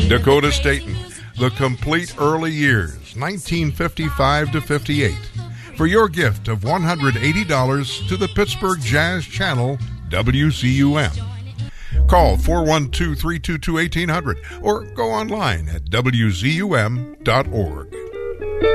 Dakota Staten, The Complete Early Years, 1955 to 58. For your gift of $180 to the Pittsburgh Jazz Channel, WCUM. Call 412-322-1800 or go online at WZUM.org.